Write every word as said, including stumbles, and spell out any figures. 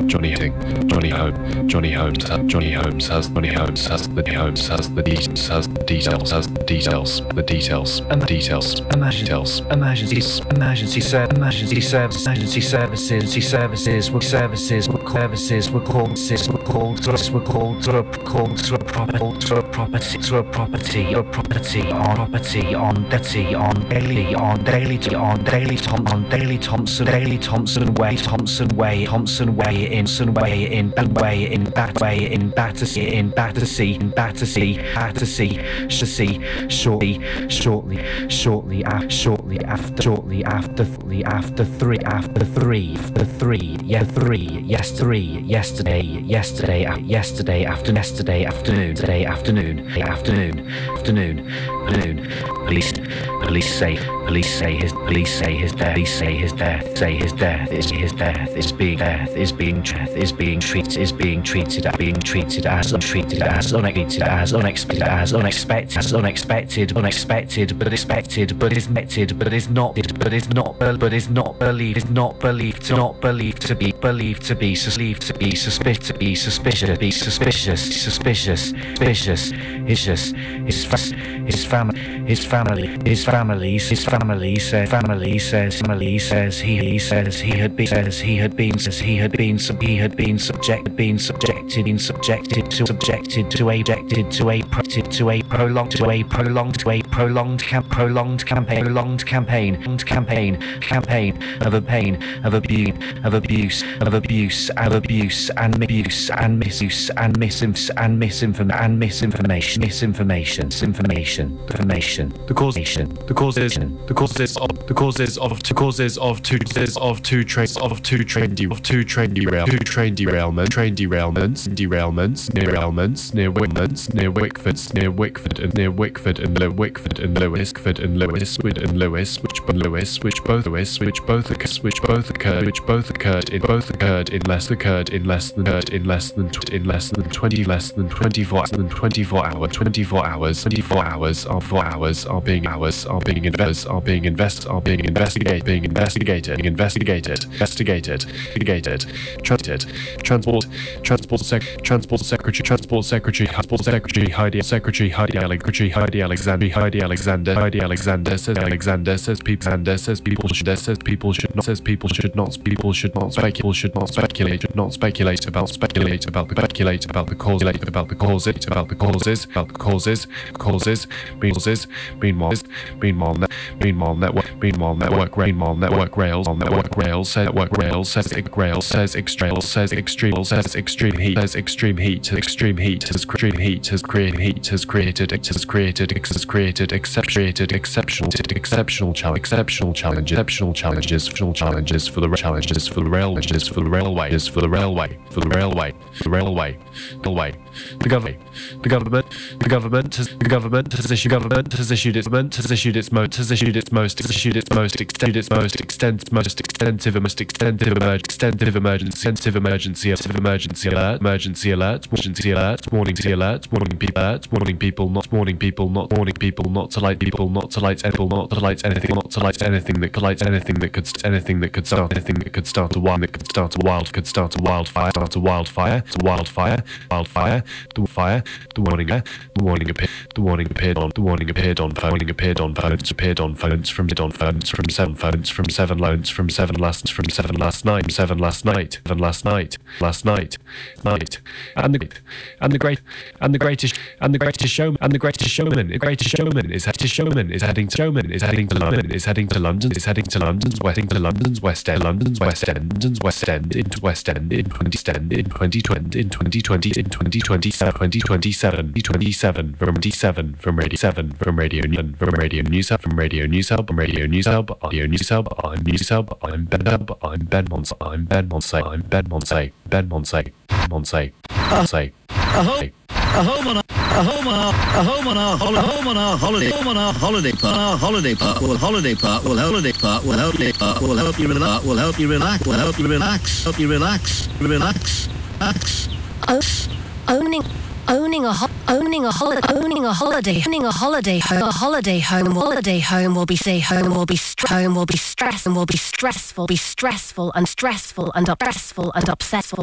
Johnny Hing, Johnny Home, Johnny Holmes, Johnny Holmes has Johnny Holmes has the Holmes has the details, has the details, has the details, the details, and the details, emergencies, emergencies, emergency service, emergency service, emergency services, services, were services, were services, were called, were called, to us, were called, to a called to a property, to a property, to a property, a property on property on Betty on daily on daily on daily Tom on daily Thompson daily Thompson way Thompson way Thompson way in Sun way in Ben way in Bat way in Battersea in Battersea in Battersea Battersea Shassy shortly shortly shortly after shortly after shortly after after three after three the three yeah three yes three yesterday yesterday yesterday after yesterday afternoon today afternoon afternoon afternoon afternoon police police say police say his police say his death police say his death say his death is his death is being death is being death is being treated is being treated as being treated as untreated as unexpected as unexpected as unexpected as unexpected unexpected but expected but is netted but is not but is not but is not believed is not believed to not believed to be believed to be believed to be suspicious to be suspicious be suspicious suspicious suspicious his just his his family his family his families his family says family says family says he he says he had been says he had been says he had been sub he had been subjected been subjected been subjected to subjected to a subjected to a to a prolonged to a prolonged to a prolonged camp prolonged campaign prolonged campaign campaign campaign of a pain of abuse of abuse of abuse and abuse and misuse and misuse and misinf and misinform and misinformation misinformation misinformation information the causation the causes the causes of the causes of two causes of two causes of two trains of two train de- of two train derail two train derailment train derailments derailments derailments near Wickford near Wickford near Wickford and near Wickford and Low Wickford and Lewis Wickford and Lewis and Lewis which Lewis which both Lewis which both occurred which both occurred which both occurred in both occurred in less occurred in less than in less than in less than twenty less than twenty-four than twenty-four hour twenty-four hours twenty-four hours are four hours are being hours are being invest are being invest are being investigated being investigated investigated investigated investigated transported transport transport sec transport secretary transport secretary transport secretary Heidi secretary Heidi Alexandri Heidi Alexander Heidi Alexander Heidi Alexander says Alexander says people Alexander says people should says people should not says people should not people should not speculate should not speculate should not speculate about speculate about the speculate about the cause about the causes about the causes about the causes causes causes meanwhile meanwhile meanwhile network meanwhile network meanwhile network rails on network rails says network rails says rails says extreme says extreme says extreme heat says extreme heat extreme heat has extreme heat has created heat has created it has created has created exceptional exceptional exceptional challenge exceptional challenges exceptional challenges exceptional challenges for the challenges for the railways for the railways for the railway for the railway the railway the railway the government the government the government has the government has issued government has issued its government has issued its most has issued its most has issued its most extended its most extensive most extensive most extensive emergency extensive emergency extensive emergency emergency alert emergency alert emergency alert warning alert warning people alert warning people not warning people not warning people not to light people not to light people not to light anything not to light anything that could light anything that could anything that could start anything that could start a wild that could start a wild could start a wildfire start a wildfire a wildfire wildfire the fire the warning the warning appeared the warning appeared on the warning appeared on phone warning appeared on phones appeared on phones from on phones from seven phones from seven loans from seven last from seven last night seven last night seven last night last night night and the and the great and the greatest and the greatest showman and the greatest showman the greatest showman is heading to showman is heading to showman is heading to London is heading to London is heading to London's west to London's west end London's west end London's west end into west end in twenty stand in twenty twenty in twenty twenty in twenty twenty twenty twenty seven twenty seven from seven from radio seven from radio from radio news hub from radio news hub from radio news hub audio news hub I'm news hub I'm Ben hub I'm Ben Monse I'm Ben Monse I'm Ben Monse Ben Monse Monse say a home a home on a a home on a a home on a home on a holiday home on a holiday park holiday park will holiday park will holiday park will holiday park will help you relax will help you relax will help you relax help you relax relax relax owning Owning a ho- owning a holiday owning a holiday owning a holiday home a holiday home holiday home will be say home will be st- home will be stress and will be stressful be stressful and stressful and stressful and obsessful